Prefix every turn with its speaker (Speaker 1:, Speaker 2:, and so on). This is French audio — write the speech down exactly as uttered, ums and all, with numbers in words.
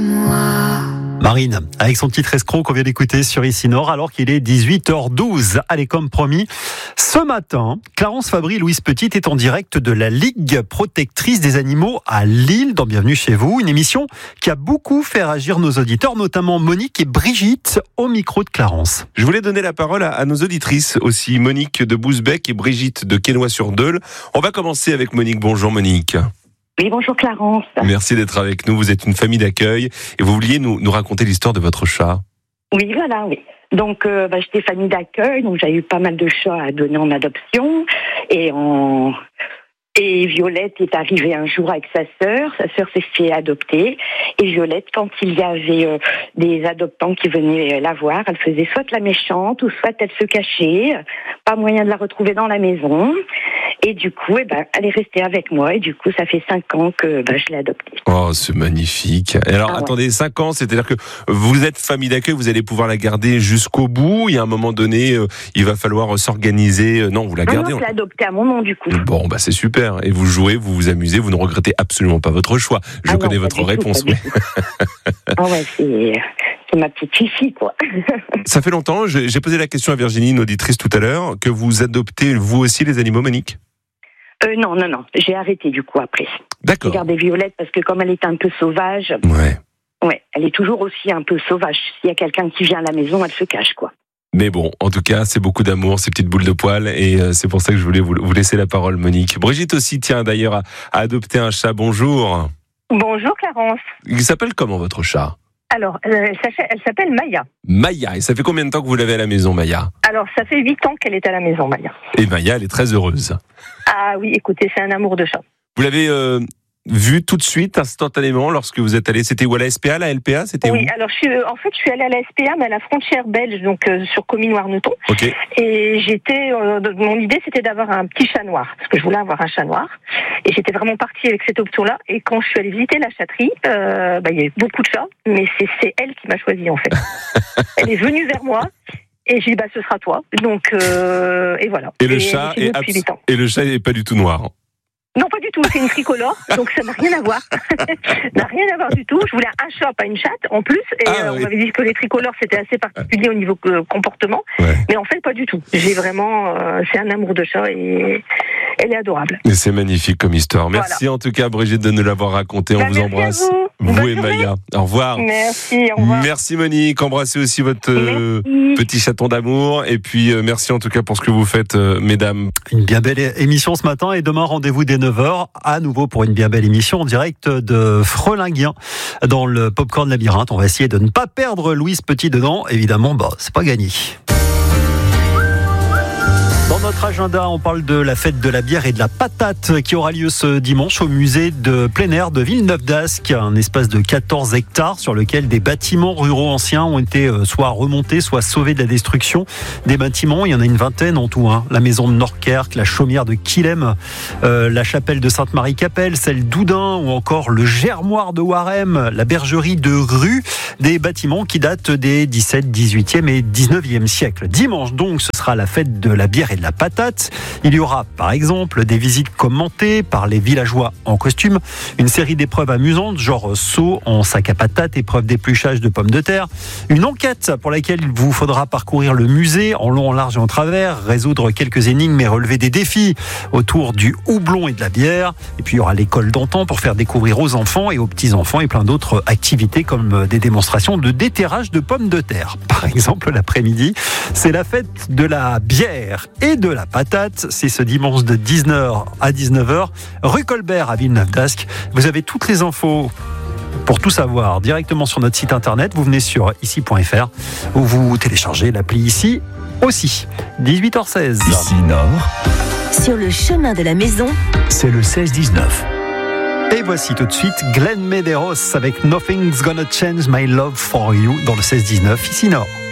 Speaker 1: moi.
Speaker 2: Marine, avec son titre Escroc qu'on vient d'écouter sur Ici Nord, alors qu'il est dix-huit heures douze. Allez, comme promis, ce matin, Clarence Fabry, Louise Petite est en direct de la Ligue protectrice des animaux à Lille, dans Bienvenue chez vous. Une émission qui a beaucoup fait réagir nos auditeurs, notamment Monique et Brigitte, au micro de Clarence.
Speaker 3: Je voulais donner la parole à, à nos auditrices aussi, Monique de Bousbec et Brigitte de Quesnoy-sur-Deûle. On va commencer avec Monique. Bonjour Monique.
Speaker 4: Oui, bonjour Clarence.
Speaker 3: Merci d'être avec nous. Vous êtes une famille d'accueil et vous vouliez nous, nous raconter l'histoire de votre chat.
Speaker 4: Oui, voilà, oui. Donc, euh, bah, j'étais famille d'accueil, donc j'ai eu pas mal de chats à donner en adoption. Et, en... et Violette est arrivée un jour avec sa sœur. Sa sœur s'est fait adopter. Et Violette, quand il y avait euh, des adoptants qui venaient la voir, elle faisait soit la méchante ou soit elle se cachait. Pas moyen de la retrouver dans la maison. Et du coup, eh ben, elle est restée avec moi. Et du coup, ça fait cinq ans que ben, je l'ai adoptée.
Speaker 3: Oh, c'est magnifique. Et alors,
Speaker 4: ah, ouais.
Speaker 3: attendez, cinq ans, c'est-à-dire que vous êtes famille d'accueil, vous allez pouvoir la garder jusqu'au bout. Il y a un moment donné, euh, il va falloir s'organiser. Non, vous la gardez.
Speaker 4: Non, non, je l'ai adoptée à mon nom, du coup.
Speaker 3: Bon, bah c'est super. Et vous jouez, vous vous amusez, vous ne regrettez absolument pas votre choix. Je
Speaker 4: ah
Speaker 3: connais
Speaker 4: non,
Speaker 3: votre
Speaker 4: tout,
Speaker 3: réponse. Oui.
Speaker 4: Ah ouais, c'est... C'est ma petite fille, quoi.
Speaker 3: Ça fait longtemps, j'ai posé la question à Virginie, une auditrice tout à l'heure, que vous adoptez vous aussi les animaux, Monique ?
Speaker 4: Euh, non, non, non. J'ai arrêté du coup après.
Speaker 3: D'accord.
Speaker 4: J'ai gardé Violette parce que comme elle est un peu sauvage,
Speaker 3: ouais.
Speaker 4: ouais, elle est toujours aussi un peu sauvage. S'il y a quelqu'un qui vient à la maison, elle se cache, quoi.
Speaker 3: Mais bon, en tout cas, c'est beaucoup d'amour, ces petites boules de poils, et euh, c'est pour ça que je voulais vous, vous laisser la parole, Monique. Brigitte aussi, tiens, d'ailleurs, a, a adopté un chat. Bonjour.
Speaker 5: Bonjour Clarence.
Speaker 3: Il s'appelle comment votre chat ?
Speaker 5: Alors, euh, elle s'appelle Maya.
Speaker 3: Maya, et ça fait combien de temps que vous l'avez à la maison, Maya ?
Speaker 5: Alors, ça fait huit ans qu'elle est à la maison, Maya.
Speaker 3: Et Maya, elle est très heureuse.
Speaker 5: Ah oui, écoutez, c'est un amour de chat.
Speaker 3: Vous l'avez euh, vu tout de suite, instantanément, lorsque vous êtes allé. C'était où, à la S P A, la L P A, c'était
Speaker 5: Oui,
Speaker 3: où ?
Speaker 5: alors je suis, en fait, je suis allée à la S P A, mais à la frontière belge, donc euh, sur Comines-Warneton.
Speaker 3: Ok.
Speaker 5: Et j'étais, euh, mon idée, c'était d'avoir un petit chat noir, parce que je voulais avoir un chat noir. Et j'étais vraiment partie avec cette option-là. Et quand je suis allée visiter la chatterie, euh, bah, il y avait beaucoup de chats, mais c'est, c'est elle qui m'a choisie, en fait. Elle est venue vers moi. Et j'ai dit, bah, ce sera toi. Donc, euh, et voilà.
Speaker 3: Et le,
Speaker 5: et,
Speaker 3: chat est
Speaker 5: abs-
Speaker 3: et le chat est pas du tout noir.
Speaker 5: Non, pas du tout, c'est une tricolore, donc ça n'a rien à voir. n'a rien à voir du tout. Je voulais un chat, pas une chatte, en plus. Et
Speaker 3: ah,
Speaker 5: euh,
Speaker 3: oui.
Speaker 5: on m'avait dit que les tricolores, c'était assez particulier au niveau euh, comportement.
Speaker 3: Ouais.
Speaker 5: Mais en fait, pas du tout. J'ai vraiment... Euh, c'est un amour de chat et elle est adorable.
Speaker 3: Et c'est magnifique comme histoire. Merci
Speaker 5: voilà.
Speaker 3: En tout cas, Brigitte, de nous l'avoir raconté.
Speaker 5: Bah,
Speaker 3: on vous embrasse.
Speaker 5: Vous,
Speaker 3: vous
Speaker 5: Bonne
Speaker 3: et
Speaker 5: journée.
Speaker 3: Maya. Au revoir.
Speaker 5: Merci, au revoir.
Speaker 3: Merci Monique. Embrassez aussi votre euh, petit chaton d'amour. Et puis, euh, merci en tout cas pour ce que vous faites, euh, mesdames.
Speaker 2: Une bien belle émission ce matin et demain, rendez-vous dès neuf heures. À nouveau pour une bien belle émission en direct de Frelinguien dans le Popcorn Labyrinthe. On va essayer de ne pas perdre Louise Petit dedans. Évidemment, bah, c'est pas gagné. Dans notre agenda, on parle de la fête de la bière et de la patate qui aura lieu ce dimanche au musée de plein air de Villeneuve-d'Ascq, un espace de quatorze hectares sur lequel des bâtiments ruraux anciens ont été soit remontés, soit sauvés de la destruction. Des bâtiments, il y en a une vingtaine en tout. Hein. La maison de Norkerque, la chaumière de Quilhem, euh, la chapelle de Sainte-Marie-Capelle, celle d'Oudin ou encore le germoir de Warem, la bergerie de Rue, des bâtiments qui datent des dix-septième, dix-huitième et dix-neuvième siècles. Dimanche donc, ce sera la fête de la bière et de la patate. Il y aura par exemple des visites commentées par les villageois en costume, une série d'épreuves amusantes genre saut en sac à patates, épreuve d'épluchage de pommes de terre, une enquête pour laquelle il vous faudra parcourir le musée en long, en large et en travers, résoudre quelques énigmes et relever des défis autour du houblon et de la bière. Et puis il y aura l'école d'antan pour faire découvrir aux enfants et aux petits-enfants et plein d'autres activités comme des démonstrations de déterrage de pommes de terre. Par exemple, l'après-midi, c'est la fête de la bière et de la patate. C'est ce dimanche de dix-neuf heures à dix-neuf heures, rue Colbert à Villeneuve-d'Ascq. Vous avez toutes les infos pour tout savoir directement sur notre site internet. Vous venez sur ici point f r ou vous téléchargez l'appli Ici aussi. dix-huit heures seize.
Speaker 6: Ici Nord.
Speaker 7: Sur le chemin de la maison,
Speaker 6: c'est le seize dix-neuf.
Speaker 2: Et voici tout de suite Glenn Medeiros avec Nothing's Gonna Change My Love For You dans le seize dix-neuf, Ici Nord.